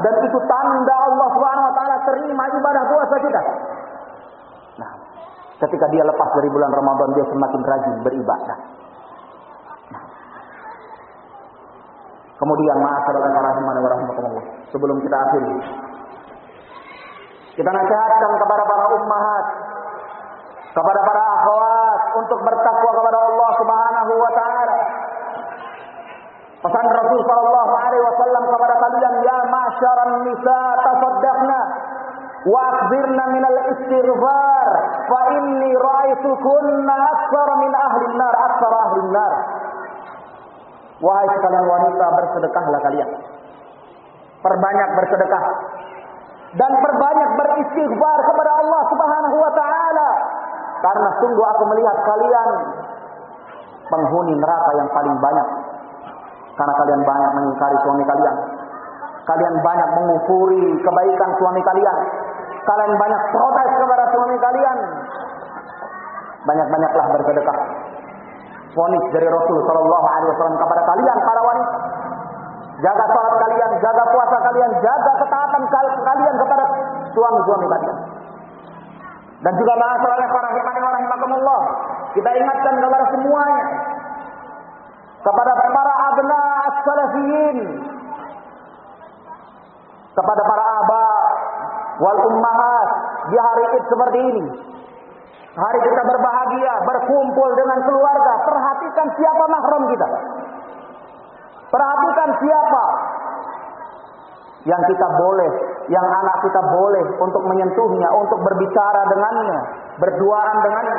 dan itu tanda Allah Subhanahu wa taala terima ibadah puasa kita. Nah, ketika dia lepas dari bulan Ramadan, dia semakin rajin beribadah. Nah. Kemudian ma'asyiral rahimani wa rahimakumullah, sebelum kita akhiri, kita nasihatkan kepada para ummahat, kepada para akhwat untuk bertakwa kepada Allah Subhanahu wa taala. Pesan Rasul sallallahu alaihi wasallam kepada kalian, ya ma'syaran nisa tasaddaqna wa akhbirna minal istighfar fa inni ra'aitukunna aktsar min ahli an-nar, aktsar ahli an-nar. Wahai sekalian wanita, bersedekahlah kalian. Perbanyak bersedekah dan perbanyak beristighfar kepada Allah Subhanahu wa taala. Karena sungguh aku melihat kalian penghuni neraka yang paling banyak. Karena kalian banyak mengingkari suami kalian. Kalian banyak mengufuri kebaikan suami kalian. Kalian banyak protes kepada suami kalian. Banyak-banyaklah bersedekah. Vonis dari Rasul sallallahu alaihi wasallam kepada kalian para wanita. Jaga salat kalian, jaga puasa kalian, jaga ketaatan kalian kepada suami-suami kalian. Dan juga ma'asyiral rahimani wa rahimakumullah, kita ingatkan kepada semuanya, kepada para abna as-salafiyin, kepada para aba wal ummahat di hari Id seperti ini. Hari kita berbahagia, berkumpul dengan keluarga. Perhatikan siapa mahram kita. Perhatikan siapa yang kita boleh, yang anak kita boleh untuk menyentuhnya, untuk berbicara dengannya, berduaan dengannya.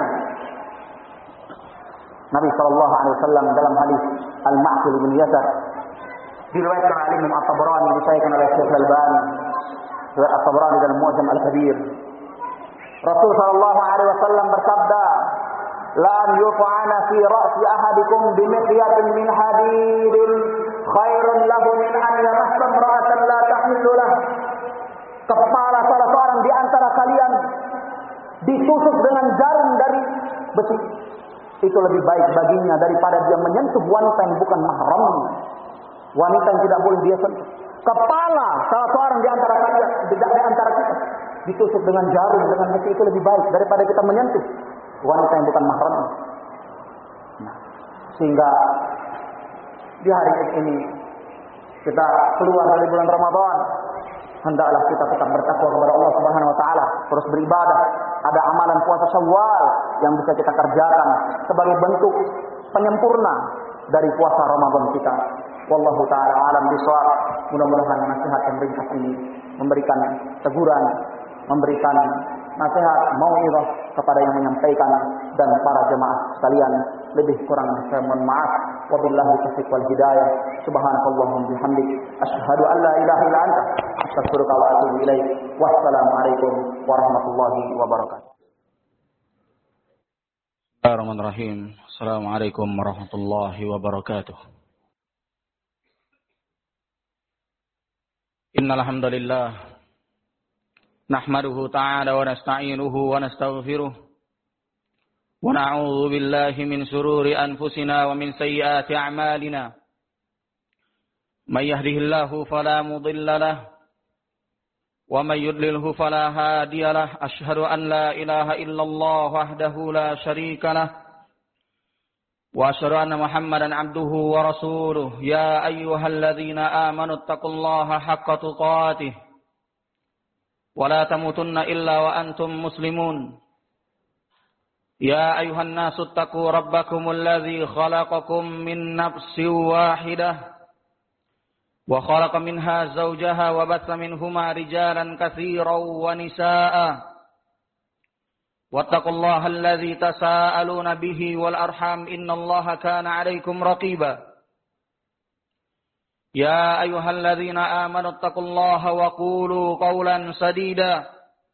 Nabi sallallahu alaihi wasallam dalam hadis Al-Ma'qil bin Yasar, diriwayatkan oleh Imam At-Tabrani, disahihkan oleh Syekh Al-Albani, riwayat At-Tabrani dalam Mu'jam Al-Kabir. Rasul sallallahu alaihi wasallam bersabda, "La yuf'ana fi ra'si ahadikum bimiqyatin min hadidin khairun lahu min an yamassa imra'atan la tahillu lahu." Kepala salah seorang di antara kalian ditusuk dengan jarum dari besi, itu lebih baik baginya daripada dia menyentuh wanita yang bukan mahramnya, wanita yang tidak boleh dia sentuh. Kepala salah seorang di antara kalian, di antara kita, ditusuk dengan jarum, dengan besi, itu lebih baik daripada kita menyentuh wanita yang bukan mahramnya. Nah, sehingga di hari ini kita keluar dari bulan Ramadan, hendaklah kita tetap bertakwa kepada Allah Subhanahu wa taala, terus beribadah. Ada amalan puasa Syawal yang bisa kita kerjakan sebagai bentuk penyempurna dari puasa Ramadan kita. Wallahu taala alam bisawab. Mudah-mudahan nasihat yang ringkas ini memberikan teguran, memberikan nasihat, mau'izah kepada yang menyampaikan dan para jemaah sekalian. Lebih kurang saya mohon maaf. Wabillahi taufiq wal hidayah. Subhanakallahumma bihamdik, asyhadu an la ilaha illa anta, astaghfiruka wa atubu ilaik. Wassalamu alaikum warahmatullahi wabarakatuh. Bismillahirrahmanirrahim. Assalamualaikum warahmatullahi wabarakatuh. Innal hamdalillah nahmaduhu ta'ala wa nasta'inuhu wa nastaghfiruh wa na'udzu billahi min shururi anfusina wa min sayyiati a'malina. May yahdihillahu fala mudilla lahu wa may yudlilhu fala hadiya lahu. Asyhadu an la ilaha illallah wahdahu la syarika lahu wa asyhadu anna Muhammadan abduhu wa rasuluh. Ya ayyuhalladzina amanu taqullaha haqqa tuqatih wa la tamutunna illa wa antum muslimun. Ya ayyuhan nasu taqu rabbakumul ladzi khalaqakum min nafsin wahidah wa khalaqa minha zawjaha wa batha minhuma rijalan katsiran wa nisaa'a. Wattaqullaha alladzi tasaaluna bihi wal arham innallaha kana 'alaikum raqiba. Ya ayyuhalladzina amanu taqullaha wa qulu qawlan sadida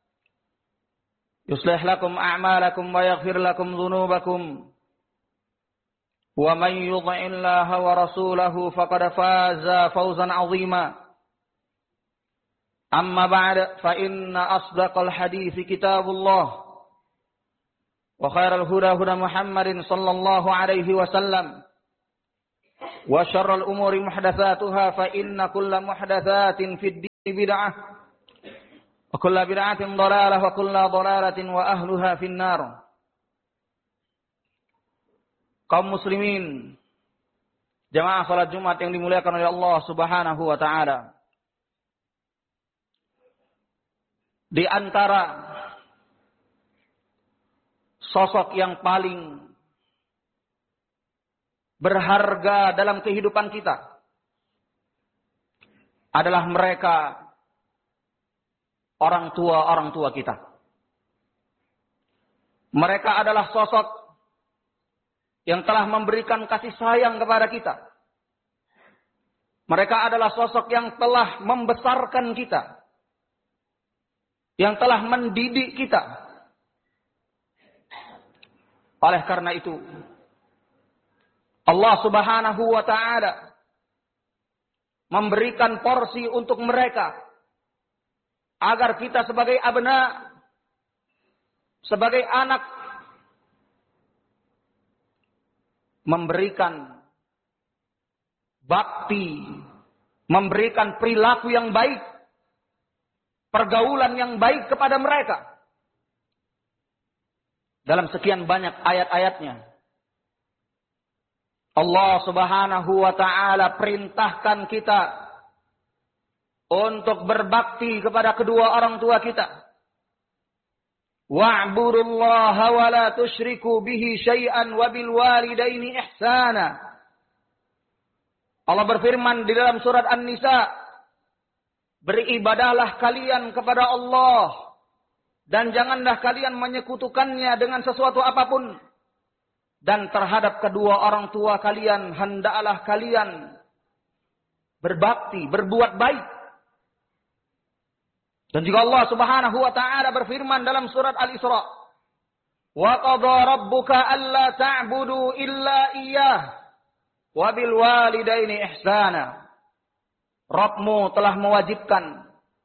yuslih lakum a'malakum wa yaghfir lakum dhunubakum. Wa man yuti'illaha wa rasulahu faqad faza fawzan 'azima. Amma ba'd, fa inna asdaqal hadithi kitabullah wa khairal huda huda Muhammadin sallallahu alaihi wasallam wa syarrul umuri muhdatsatuha fa inna kulla muhdatsatin fid بدعة وكل بدعة ضلالة وكل ضلالة وأهلها في النار. Kaum muslimin, jamaah salat Jumat yang dimuliakan oleh Allah Subhanahu wa taala. Di antara sosok yang paling berharga dalam kehidupan kita adalah mereka orang tua kita. Mereka adalah sosok yang telah memberikan kasih sayang kepada kita. Mereka adalah sosok yang telah membesarkan kita, yang telah mendidik kita. Oleh karena itu, Allah Subhanahu wa taala memberikan porsi untuk mereka agar kita sebagai abna, sebagai anak, memberikan bakti, memberikan perilaku yang baik, pergaulan yang baik kepada mereka. Dalam sekian banyak ayat-ayatnya, Allah Subhanahu wa taala perintahkan kita untuk berbakti kepada kedua orang tua kita. Wa'budullaha wa la tusyriku bihi syai'an wa bil walidaini ihsana. Allah berfirman di dalam surat An-Nisa, beribadahlah kalian kepada Allah dan janganlah kalian menyekutukannya dengan sesuatu apapun, dan terhadap kedua orang tua kalian hendaklah kalian berbakti, berbuat baik. Dan juga Allah Subhanahu wa taala berfirman dalam surat Al-Isra, "Wa qadha rabbuka alla ta'budu illa iyyah wa bil walidaini ihsana." Rabbmu telah mewajibkan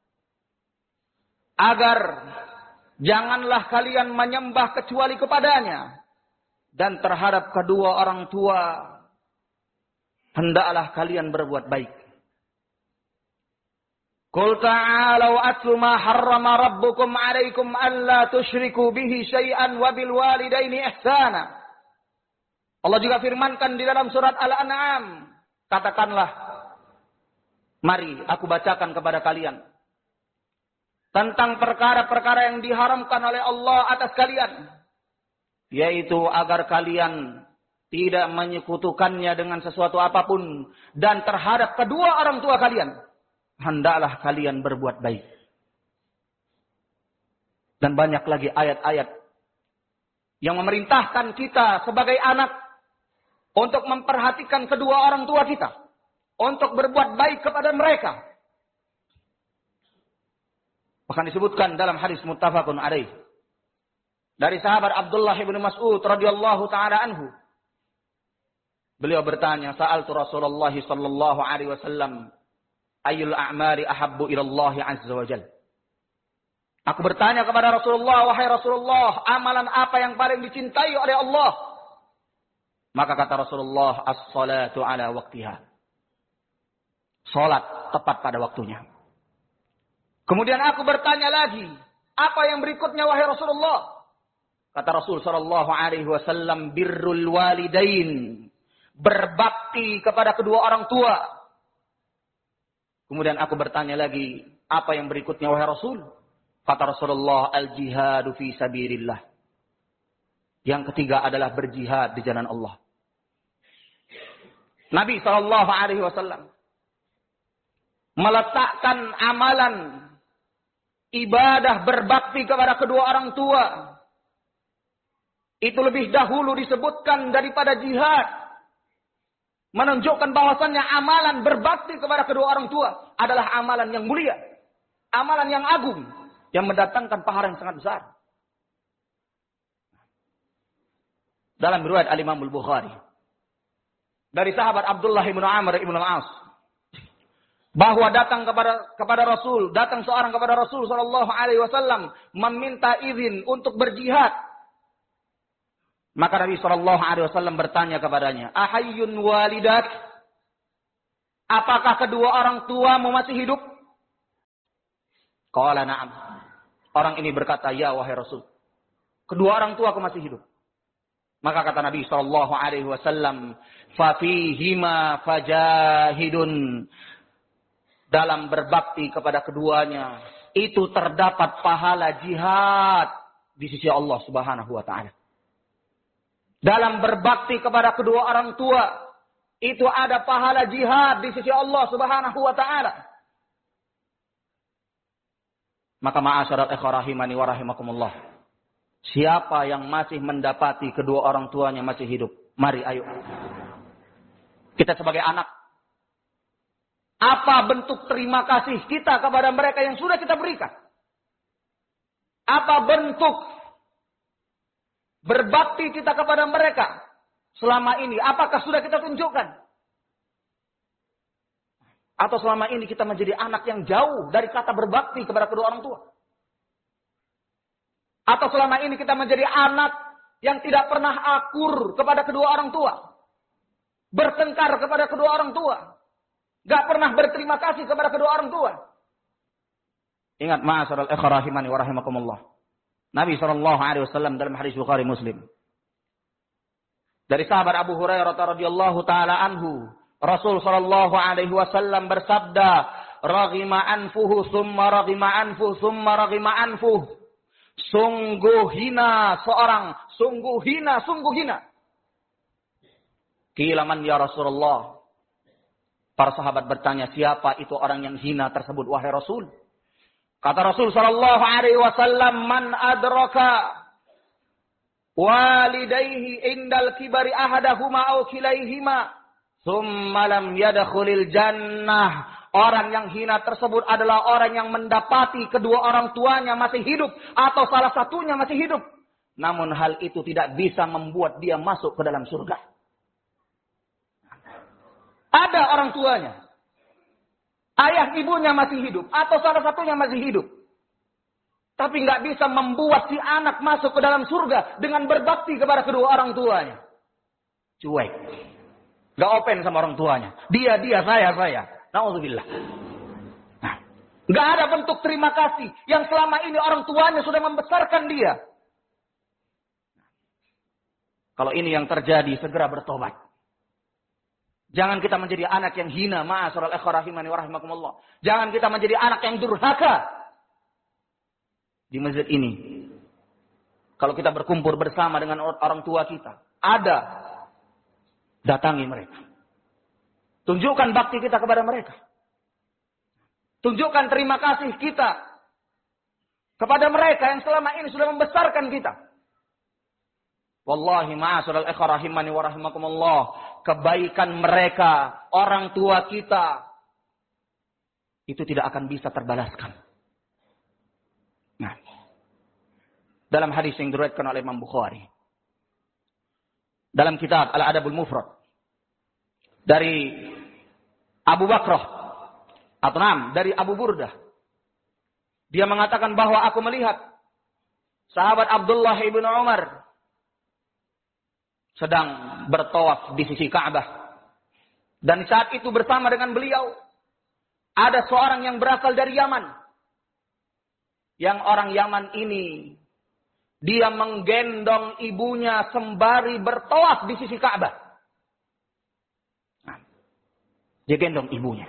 agar janganlah kalian menyembah kecuali kepadanya, dan terhadap kedua orang tua hendaklah kalian berbuat baik. Qul ta'alu atlu ma harrama rabbukum 'alaikum alla tusyriku bihi syai'an wa bil walidaini ihsana. Allah juga firmankan di dalam surat Al-An'am, katakanlah, mari aku bacakan kepada kalian tentang perkara-perkara yang diharamkan oleh Allah atas kalian, yaitu agar kalian tidak menyekutukannya dengan sesuatu apapun, dan terhadap kedua orang tua kalian hendaklah kalian berbuat baik. Dan banyak lagi ayat-ayat yang memerintahkan kita sebagai anak untuk memperhatikan kedua orang tua kita, untuk berbuat baik kepada mereka. Bahkan disebutkan dalam hadis muttafaqun alaih dari sahabat Abdullah bin Mas'ud radhiyallahu taala anhu. Beliau bertanya, "Sa'altu Rasulullah sallallahu alaihi wasallam, ayyul a'mali ahabbu ila Allah azza wa jalla." Aku bertanya kepada Rasulullah, "Wahai Rasulullah, amalan apa yang paling dicintai oleh Allah?" Maka kata Rasulullah, "As-salatu ala waqtiha." Salat tepat pada waktunya. Kemudian aku bertanya lagi, "Apa yang berikutnya wahai Rasulullah?" Kata Rasul sallallahu alaihi wasallam, "Birrul walidain." Berbakti kepada kedua orang tua. Kemudian aku bertanya lagi, "Apa yang berikutnya wahai Rasul?" Kata Rasulullah, "Al-jihadu fi sabilillah." Yang ketiga adalah berjihad di jalan Allah. Nabi sallallahu alaihi wasallam meletakkan amalan ibadah berbakti kepada kedua orang tua itu lebih dahulu disebutkan daripada jihad, menunjukkan bahwasannya amalan berbakti kepada kedua orang tua adalah amalan yang mulia, amalan yang agung, yang mendatangkan pahala yang sangat besar. Dalam riwayat Al-Imam Al-Bukhari dari sahabat Abdullah bin Amr bin Al-As, bahwa datang kepada Rasul, datang seorang kepada Rasul sallallahu alaihi wasallam meminta izin untuk berjihad. Maka Nabi sallallahu alaihi wasallam bertanya kepadanya, "Ahayyun walidak?" Apakah kedua orang tuamu masih hidup? Qala na'am. Orang ini berkata, ya wahai Rasul, kedua orang tua aku masih hidup. Maka kata Nabi SAW, fafihima fajahidun. Dalam berbakti kepada keduanya, itu terdapat pahala jihad di sisi Allah Subhanahu wa ta'ala. Dalam berbakti kepada kedua orang tua, itu ada pahala jihad di sisi Allah Subhanahu wa ta'ala. Maka ma'asyarat ikhwah rahimani wa rahimakumullah. Siapa yang masih mendapati kedua orang tuanya masih hidup? Mari ayo. Kita sebagai anak, apa bentuk terima kasih kita kepada mereka yang sudah kita berikan? Apa bentuk berbakti kita kepada mereka selama ini? Apakah sudah kita tunjukkan? Atau selama ini kita menjadi anak yang jauh dari kata berbakti kepada kedua orang tua? Atau selama ini kita menjadi anak yang tidak pernah akur kepada kedua orang tua? Bertengkar kepada kedua orang tua? Gak pernah berterima kasih kepada kedua orang tua? Ingat ma'asyaral ikhwah rahimani wa rahimakumullah. Nabi SAW dalam hadis Bukhari Muslim. Dari sahabat Abu Hurairah radhiyallahu taala anhu, Rasul SAW bersabda, "Raghima anfuhu summa raghima anfuhu summa raghima anfuhu." Sungguh hina seorang, sungguh hina, sungguh hina. Qila man ya Rasulullah? Para sahabat bertanya, siapa itu orang yang hina tersebut wahai Rasul? Kata Rasul SAW, man adraka walidayhi indal kibari ahadahuma aw kilaihima thumma lam yadkhulil jannah. Orang yang hina tersebut adalah orang yang mendapati kedua orang tuanya masih hidup atau salah satunya masih hidup. Namun hal itu tidak bisa membuat dia masuk ke dalam surga. Ada orang tuanya, ayah ibunya masih hidup atau salah satunya masih hidup. Tapi nggak bisa membuat si anak masuk ke dalam surga dengan berbakti kepada kedua orang tuanya. Cuek. Nggak open sama orang tuanya. Dia, saya. Na'udzubillah. Nah, nggak ada bentuk terima kasih yang selama ini orang tuanya sudah membesarkan dia. Kalau ini yang terjadi, segera bertobat. Jangan kita menjadi anak yang hina, ma'asyaral ikhwah rahimani wa rahimakumullah. Jangan kita menjadi anak yang durhaka. Di masjid ini, kalau kita berkumpul bersama dengan orang tua kita, datangi mereka. Tunjukkan bakti kita kepada mereka. Tunjukkan terima kasih kita kepada mereka yang selama ini sudah membesarkan kita. Wallahi ma'asyaral ikhwah rahimani wa rahimakumullah. Kebaikan mereka, orang tua kita, itu tidak akan bisa terbalaskan. Nah, dalam hadis yang diriwayatkan oleh Imam Bukhari, dalam kitab Al-Adabul Mufrad, dari Abu Bakrah, dari Abu Burdah, dia mengatakan bahwa aku melihat sahabat Abdullah ibn Umar sedang bertawaf di sisi Ka'bah. Dan saat itu bersama dengan beliau ada seorang yang berasal dari Yaman. Yang orang Yaman ini, dia menggendong ibunya sembari bertawaf di sisi Ka'bah. Nah, dia gendong ibunya.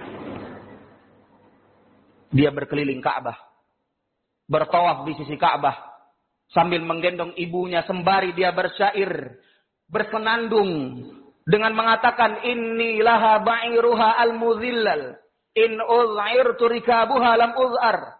Dia berkeliling Ka'bah, bertawaf di sisi Ka'bah sambil menggendong ibunya sembari dia bersyair, bersenandung dengan mengatakan inni laha ba'iruha al-muzillal in uz'irtu rikabuha lam uz'ar.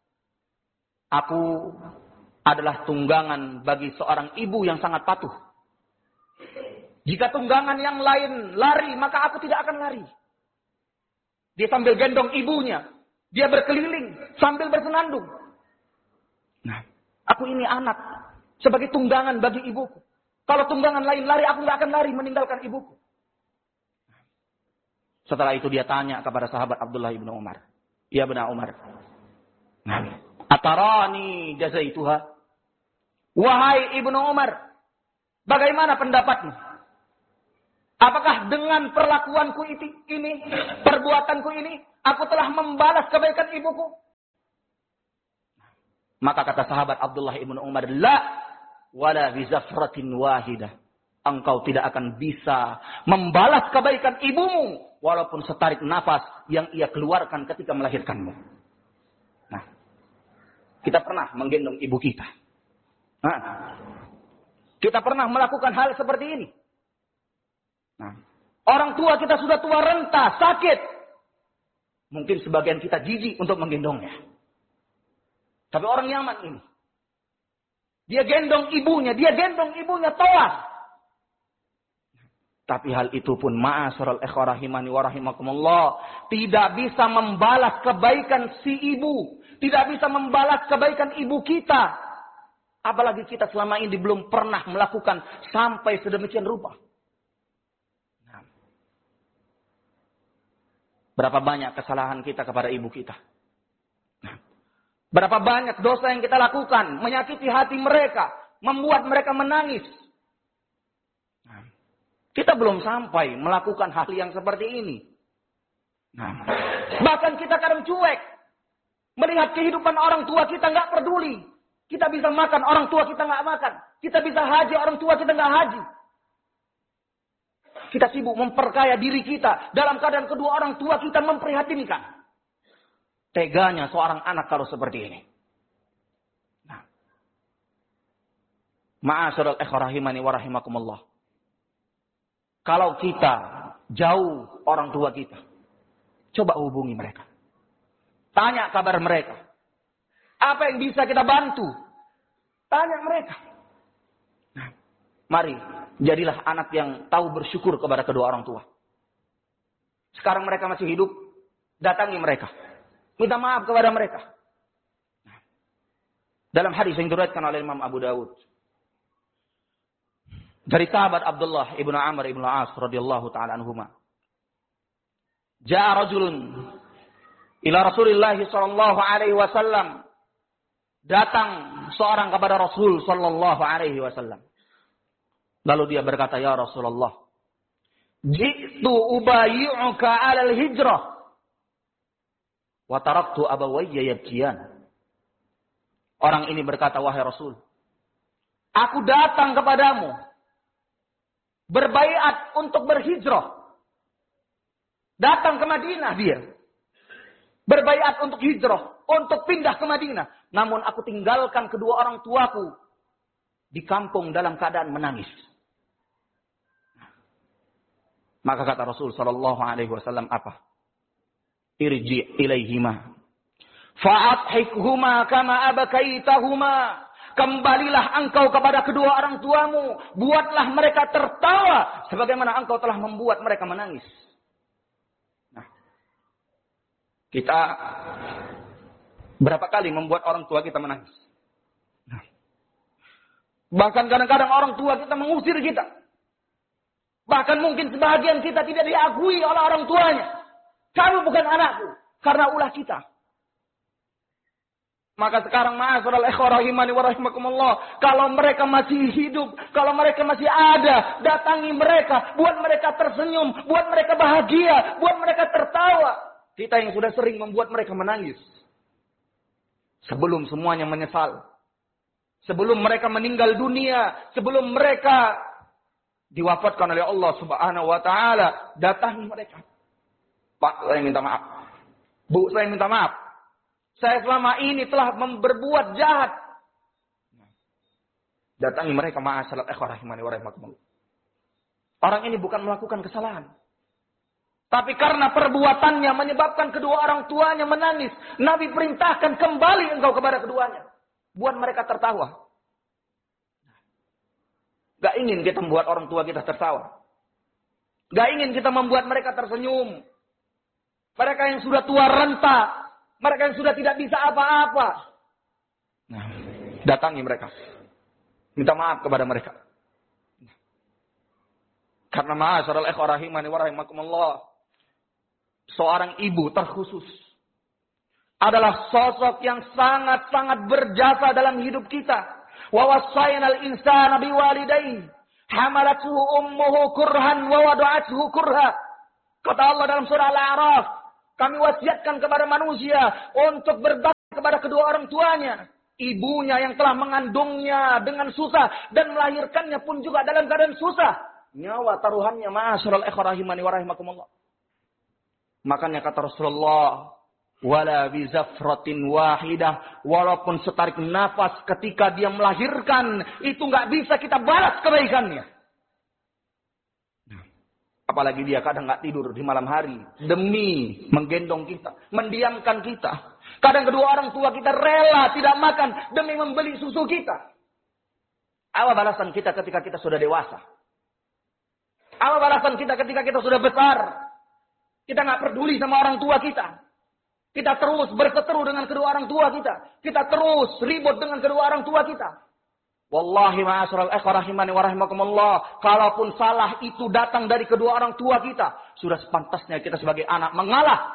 Aku adalah tunggangan bagi seorang ibu yang sangat patuh. Jika tunggangan yang lain lari, maka aku tidak akan lari. Dia sambil gendong ibunya, dia berkeliling sambil bersenandung. Nah, aku ini anak sebagai tunggangan bagi ibuku. Kalau tunggangan lain lari, aku nggak akan lari meninggalkan ibuku. Setelah itu dia tanya kepada sahabat Abdullah ibn Umar. Ya benar Umar. Atarani jazaituha. Wahai ibnu Umar, bagaimana pendapatmu? Apakah dengan perlakuanku ini, perbuatanku ini, aku telah membalas kebaikan ibuku? Maka kata sahabat Abdullah ibn Umar, la wala bizafratin wahidah. Engkau tidak akan bisa membalas kebaikan ibumu walaupun setarik nafas yang ia keluarkan ketika melahirkanmu. Nah, kita pernah menggendong ibu kita. Nah, kita pernah melakukan hal seperti ini. Nah, orang tua kita sudah tua renta, sakit. Mungkin sebagian kita jijik untuk menggendongnya. Tapi orang Yaman ini, dia gendong ibunya tawaf. Tapi hal itu pun ma'asyiral ikhwah rahimani wa rahimakumullah, tidak bisa membalas kebaikan si ibu, tidak bisa membalas kebaikan ibu kita. Apalagi kita selama ini belum pernah melakukan sampai sedemikian rupa. Nah, berapa banyak kesalahan kita kepada ibu kita? Nah, berapa banyak dosa yang kita lakukan, menyakiti hati mereka, membuat mereka menangis. Kita belum sampai melakukan hal yang seperti ini. Nah, bahkan kita kadang cuek. Melihat kehidupan orang tua kita nggak peduli. Kita bisa makan, orang tua kita nggak makan. Kita bisa haji, orang tua kita nggak haji. Kita sibuk memperkaya diri kita. Dalam keadaan kedua orang tua kita memprihatinkan. Teganya seorang anak kalau seperti ini. Nah, ma'asyiral ikhwah rahimani wa rahimakumullah. Kalau kita jauh orang tua kita, coba hubungi mereka. Tanya kabar mereka. Apa yang bisa kita bantu? Tanya mereka. Nah, mari, jadilah anak yang tahu bersyukur kepada kedua orang tua. Sekarang mereka masih hidup, datangi mereka. Minta maaf kepada mereka. Nah, dalam hadis yang diriwayatkan oleh Imam Abu Dawud, dari sahabat Abdullah ibnu Amr ibnu As radhiyallahu taala anhuma. Ja'a rajulun ila Rasulillah sallallahu alaihi wasallam. Datang seorang kepada Rasul sallallahu alaihi wasallam. Lalu dia berkata, "Ya Rasulullah, ji'tu ubayyi'uka 'alal hijrah wa taraktu abawayya yabkiyan." Orang ini berkata, "Wahai Rasul, aku datang kepadamu berbaiat untuk berhijrah." Datang ke Madinah dia. Berbaiat untuk hijrah, untuk pindah ke Madinah. Namun aku tinggalkan kedua orang tuaku di kampung dalam keadaan menangis. Maka kata Rasul sallallahu alaihi wasallam apa? Irji ilaihima fa'adhikhuma kama abakaitahuma. Kembalilah engkau kepada kedua orang tuamu. Buatlah mereka tertawa sebagaimana engkau telah membuat mereka menangis. Nah, kita berapa kali membuat orang tua kita menangis? Nah, bahkan kadang-kadang orang tua kita mengusir kita. Bahkan mungkin sebahagian kita tidak diakui oleh orang tuanya. Kamu bukan anakku karena ulah kita. Maka sekarang ma'asyiral ikhwah rahimani wa rahimakumullah, kalau mereka masih hidup, kalau mereka masih ada, datangi mereka, buat mereka tersenyum, buat mereka bahagia, buat mereka tertawa. Kita yang sudah sering membuat mereka menangis. Sebelum semuanya menyesal. Sebelum mereka meninggal dunia, sebelum mereka diwafatkan oleh Allah Subhanahu wa taala, datangi mereka. Pak, saya minta maaf. Bu, saya minta maaf. Saya selama ini telah berbuat jahat. Datangi mereka, ma'asyiral ikhwah rahimani wa rahimakumullah. Orang ini bukan melakukan kesalahan. Tapi karena perbuatannya menyebabkan kedua orang tuanya menangis. Nabi perintahkan kembali engkau kepada keduanya. Buat mereka tertawa. Gak ingin kita membuat orang tua kita tertawa. Gak ingin kita membuat mereka tersenyum. Mereka yang sudah tua renta. Mereka yang sudah tidak bisa apa-apa. Nah, datangi mereka. Minta maaf kepada mereka. Karena ma'asyiral ikhwah rahimani wa rahimakumullah, seorang ibu terkhusus adalah sosok yang sangat-sangat berjasa dalam hidup kita. Wa wassaynal insana biwalidayhi hamalathu ummuhu kurhan wa wada'athu kurha. Kata Allah dalam surah Al-A'raf, kami wasiatkan kepada manusia untuk berbakti kepada kedua orang tuanya. Ibunya yang telah mengandungnya dengan susah dan melahirkannya pun juga dalam keadaan susah. Nyawa taruhannya, ma'asyiral ikhwah rahimani wa rahimakumullah. Makanya kata Rasulullah, wala bizafratin wahidah, walaupun setarik nafas ketika dia melahirkan, itu enggak bisa kita balas kebaikannya. Apalagi dia kadang enggak tidur di malam hari demi menggendong kita, mendiamkan kita. Kadang kedua orang tua kita rela tidak makan demi membeli susu kita. Apa balasan kita ketika kita sudah dewasa? Apa balasan kita ketika kita sudah besar? Kita nggak peduli sama orang tua kita. Kita terus berseteru dengan kedua orang tua kita. Kita terus ribut dengan kedua orang tua kita. Wallahi ma'asyiral ikhwah rahimani wa rahimakumullah, kalaupun salah itu datang dari kedua orang tua kita, sudah sepantasnya kita sebagai anak mengalah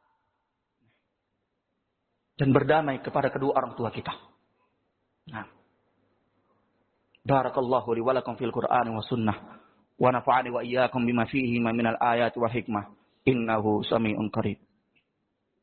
dan berdamai kepada kedua orang tua kita. Nah. Barakallahu li wa lakum fil Qur'ani wa sunnah wa nafa'ani wa iyyakum bima fihi minal ayati wal hikmah. Innahu sami'un qarib.